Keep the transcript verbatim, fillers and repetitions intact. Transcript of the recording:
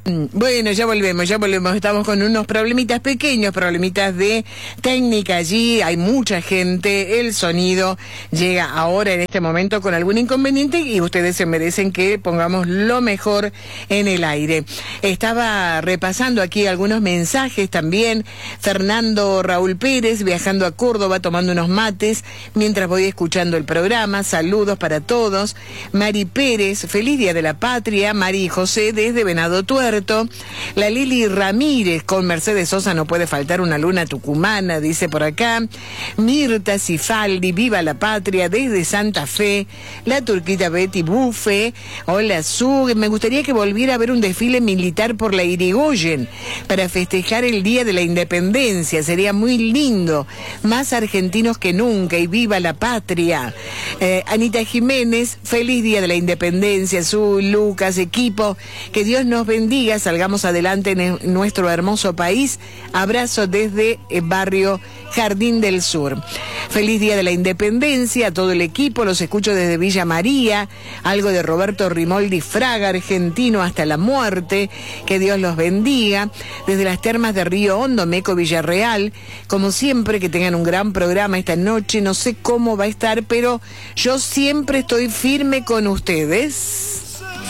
Bueno, ya volvemos, ya volvemos. Estamos con unos problemitas pequeños, problemitas de técnica allí. Hay mucha gente. El sonido llega ahora en este momento con algún inconveniente y ustedes se merecen que pongamos lo mejor en el aire. Estaba repasando aquí algunos mensajes también. Fernando Raúl Pérez, viajando a Córdoba, tomando unos mates mientras voy escuchando el programa. Saludos para todos. Mari Pérez, feliz Día de la Patria. Mari y José desde Venado Tuerto. La Lili Ramírez con Mercedes Sosa, no puede faltar una luna tucumana, dice por acá. Mirta Cifaldi, viva la patria, desde Santa Fe. La turquita Betty Bufe, hola Su, me gustaría que volviera a ver un desfile militar por la Irigoyen para festejar el Día de la Independencia, sería muy lindo, más argentinos que nunca, y viva la patria. eh, Anita Jiménez, feliz Día de la Independencia. Su, Lucas, equipo, que Dios nos bendiga, salgamos adelante en nuestro hermoso país. Abrazo desde el barrio Jardín del Sur. Feliz Día de la Independencia a todo el equipo, los escucho desde Villa María. Algo de Roberto Rimoldi Fraga, argentino hasta la muerte, que Dios los bendiga. Desde las termas de Río Hondo, Meco, Villarreal, como siempre, que tengan un gran programa esta noche. No sé cómo va a estar, pero yo siempre estoy firme con ustedes.